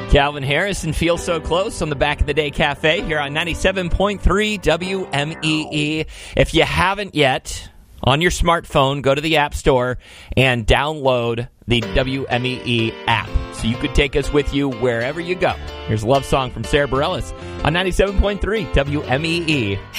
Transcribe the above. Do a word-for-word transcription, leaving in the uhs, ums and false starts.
Calvin Harris and Feel So Close on the Back of the Day Cafe here on ninety-seven point three W M E E. If you haven't yet, on your smartphone, go to the App Store and download the W M E E app so you could take us with you wherever you go. Here's a love song from Sarah Bareilles on ninety-seven point three W M E E.